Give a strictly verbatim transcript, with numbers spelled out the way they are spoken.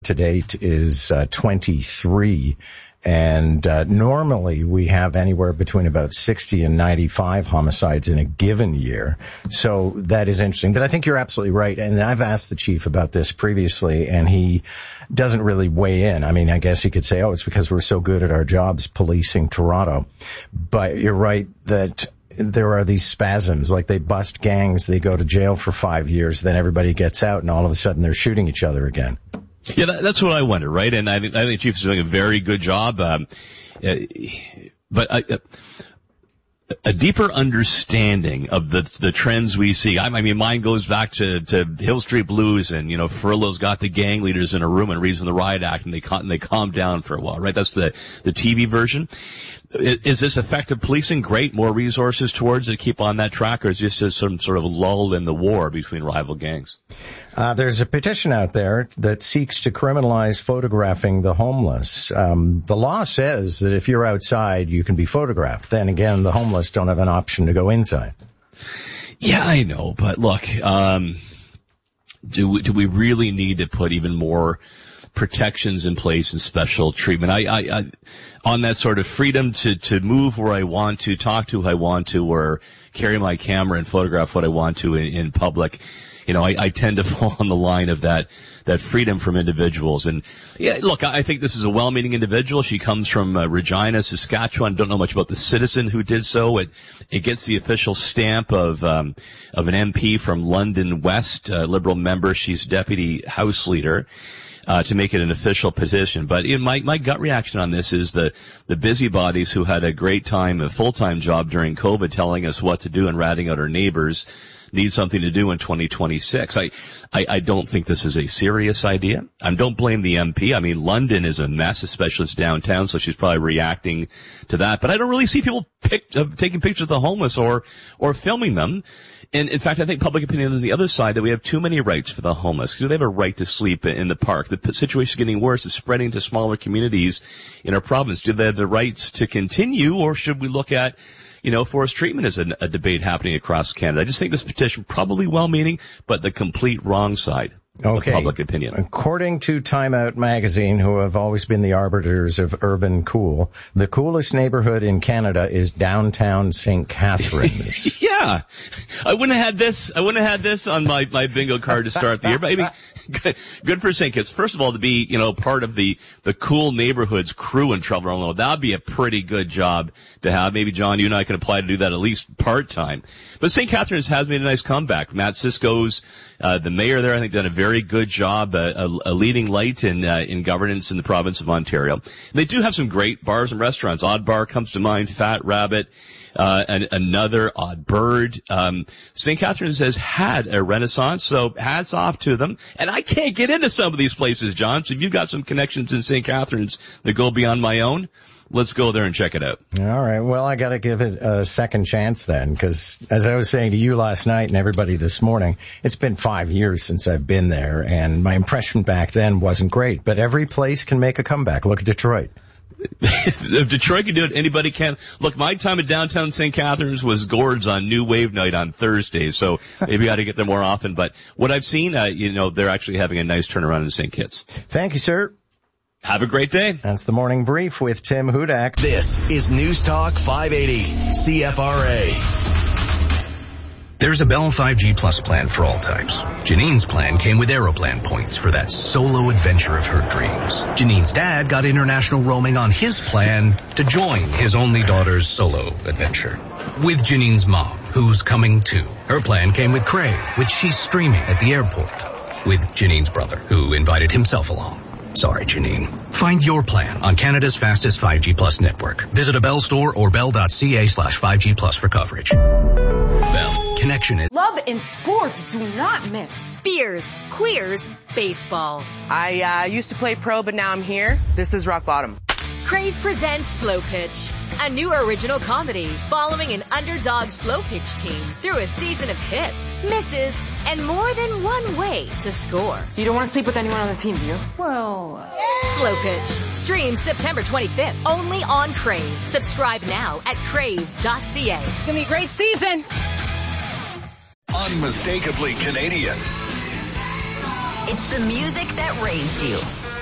to date is uh, twenty-three. And uh, normally we have anywhere between about sixty and ninety-five homicides in a given year. So that is interesting. But I think you're absolutely right. And I've asked the chief about this previously, and he doesn't really weigh in. I mean, I guess he could say, oh, it's because we're so good at our jobs policing Toronto. But you're right that there are these spasms, like they bust gangs, they go to jail for five years, then everybody gets out, and all of a sudden they're shooting each other again. Yeah, that, that's what I wonder, right? And I think, I think the chief is doing a very good job. Um, uh, but I, uh, a deeper understanding of the the trends we see. I, I mean, mine goes back to, to Hill Street Blues, and you know, Furlow's got the gang leaders in a room and reads them the riot act, and they and they calm down for a while, right? That's the the T V version. Is this effective policing? Great, more resources towards it. Keep on that track, or is this just some sort of lull in the war between rival gangs? Uh, there's a petition out there that seeks to criminalize photographing the homeless. Um, the law says that if you're outside, you can be photographed. Then again, the homeless don't have an option to go inside. Yeah, I know, but look, um, do we, do we really need to put even more protections in place and special treatment? I, I, I, on that sort of freedom to, to move where I want to, talk to who I want to, or carry my camera and photograph what I want to in, in public. You know, I, I tend to fall on the line of that, that freedom from individuals. And yeah, look, I think this is a well-meaning individual. She comes from uh, Regina, Saskatchewan. Don't know much about the citizen who did so. It, it gets the official stamp of, um, of an M P from London West, uh, Liberal member. She's deputy House leader. Uh, to make it an official petition. But in my, my gut reaction on this is the, the busybodies who had a great time, a full-time job during COVID telling us what to do and ratting out our neighbors need something to do in twenty twenty-six. I, I, I don't think this is a serious idea. I don't blame the M P. I mean, London is a mess, especially it's downtown, so she's probably reacting to that. But I don't really see people pic- uh, taking pictures of the homeless or, or filming them. And in fact, I think public opinion on the other side that we have too many rights for the homeless. Do they have a right to sleep in the park? The situation is getting worse. It's spreading to smaller communities in our province. Do they have the rights to continue, or should we look at, you know, forced treatment as a, a debate happening across Canada? I just think this petition probably well-meaning, but the complete wrong side. Okay. Of public opinion. According to Time Out magazine, who have always been the arbiters of urban cool, the coolest neighborhood in Canada is downtown Saint Catharines. Yeah. I wouldn't have had this, I wouldn't have had this on my, my bingo card to start the year, but I mean, good, good for Saint Kitts. First of all, to be, you know, part of the, the cool neighborhoods crew in Trevor, that would be a pretty good job to have. Maybe, John, you and I can apply to do that at least part-time. But Saint Catharines has made a nice comeback. Matt Cisco's, uh, the mayor there, I think, done a very good job, uh, a, a leading light in, uh, in governance in the province of Ontario. And they do have some great bars and restaurants. Odd Bar comes to mind, Fat Rabbit, uh, and another Odd Bird. Um, Saint Catharines has had a renaissance, so hats off to them. And I can't get into some of these places, John, so if you've got some connections in Saint Catharines that go beyond my own, let's go there and check it out. All right. Well, I got to give it a second chance then, because as I was saying to you last night and everybody this morning, it's been five years since I've been there, and my impression back then wasn't great. But every place can make a comeback. Look at Detroit. If Detroit can do it, anybody can. Look, my time at downtown Saint Catharines was Gord's on New Wave Night on Thursdays, so maybe I ought to get there more often. But what I've seen, uh, you know, they're actually having a nice turnaround in Saint Kitts. Thank you, sir. Have a great day. That's the Morning Brief with Tim Hudak. This is News Talk five eighty C F R A. There's a Bell five G Plus plan for all types. Janine's plan came with Aeroplan points for that solo adventure of her dreams. Janine's dad got international roaming on his plan to join his only daughter's solo adventure. With Janine's mom, who's coming too. Her plan came with Crave, which she's streaming at the airport. With Janine's brother, who invited himself along. Sorry, Janine. Find your plan on Canada's fastest five G Plus network. Visit a Bell store or bell.ca slash 5G Plus for coverage. Bell. Connection is... Love and sports do not mix. Beers, queers, baseball. I uh, used to play pro, but now I'm here. This is rock bottom. Crave presents Slow Pitch, a new original comedy following an underdog slow pitch team through a season of hits, misses, and more than one way to score. You don't want to sleep with anyone on the team, do you? Well... Uh... Slow Pitch. Streams September twenty-fifth, only on Crave. Subscribe now at crave dot c a. It's going to be a great season. Unmistakably Canadian. It's the music that raised you.